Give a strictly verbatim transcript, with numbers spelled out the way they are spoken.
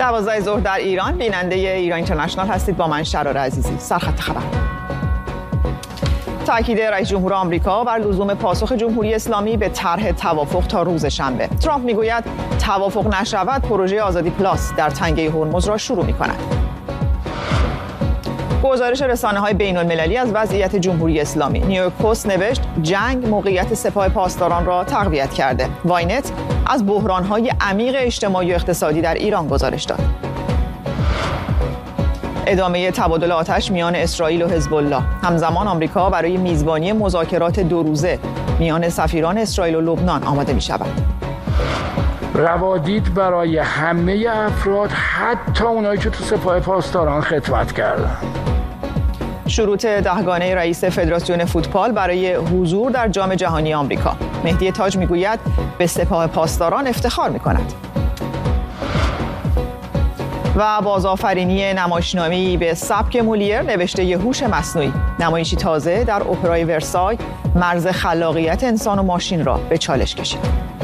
دوازده ظهر در ایران بیننده ایران اینترنشنال هستید. با من شرار عزیزی. سرخط خبر. تاکید رئیس جمهور آمریکا بر لزوم پاسخ جمهوری اسلامی به طرح توافق تا روز شنبه. ترامپ میگوید توافق نشود پروژه آزادی پلاس در تنگه هرمز را شروع می‌کند. گزارش رسانه‌های بین‌المللی از وضعیت جمهوری اسلامی. نیویورک پست نوشت جنگ موقعیت سپاه پاسداران را تقویت کرده. واینت از بحران‌های عمیق اجتماعی و اقتصادی در ایران گزارش داد. ادامه تبادل آتش میان اسرائیل و حزب الله. همزمان آمریکا برای میزبانی مذاکرات دو روزه میان سفیران اسرائیل و لبنان آماده می‌شود. روادید برای همه افراد، حتی اونایی که تو سپاه پاسداران خدمت کردن. شروط دهگانه رئیس فدراسیون فوتبال برای حضور در جام جهانی آمریکا. مهدی تاج میگوید به سپاه پاسداران افتخار میکند. و بازآفرینی نمایشنامه‌ای به سبک مولیر نوشته هوش مصنوعی. نمایشی تازه در اپرای ورسای مرز خلاقیت انسان و ماشین را به چالش کشید.